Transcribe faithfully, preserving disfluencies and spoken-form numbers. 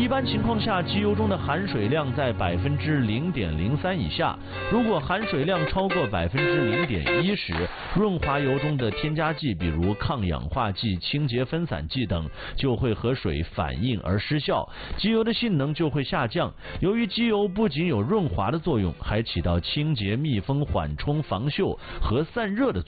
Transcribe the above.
一般情况下，机油中的含水量在百分之零点零三以下。如果含水量超过百分之零点一时，润滑油中的添加剂，比如抗氧化剂、清洁分散剂等，就会和水反应而失效，机油的性能就会下降。由于机油不仅有润滑的作用，还起到清洁、密封、缓冲、防锈和散热的作用。